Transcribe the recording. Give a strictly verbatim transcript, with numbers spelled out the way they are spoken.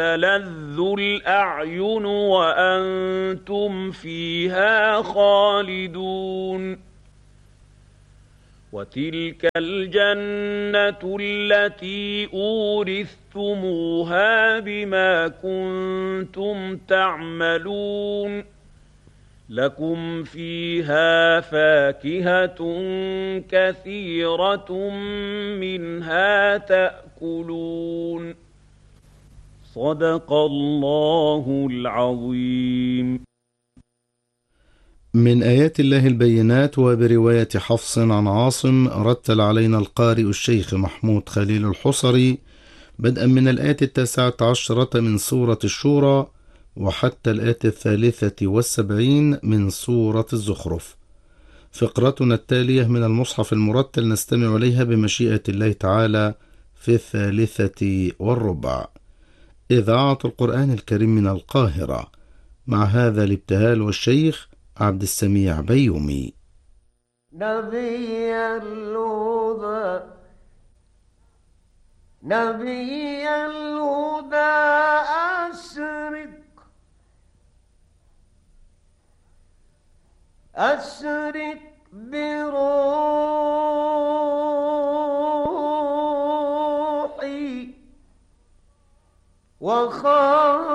تلذ الأعين وأنتم فيها خالدون وتلك الجنة التي أورثتموها بما كنتم تعملون لكم فيها فاكهة كثيرة منها تأكلون صدق الله العظيم. من آيات الله البينات. وبرواية حفص عن عاصم رتل علينا القارئ الشيخ محمود خليل الحصري بدءا من الآية التاسعة عشرة من سورة الشورى وحتى الآية الثالثة والسبعين من سورة الزخرف. فقرتنا التالية من المصحف المرتل نستمع إليها بمشيئة الله تعالى في الثالثة والربع. إذاعة القرآن الكريم من القاهرة، مع هذا الابتهال والشيخ عبد السميع بيومي. نبي الهدى نبي الهدى أشرق أشرق بروحي وخالي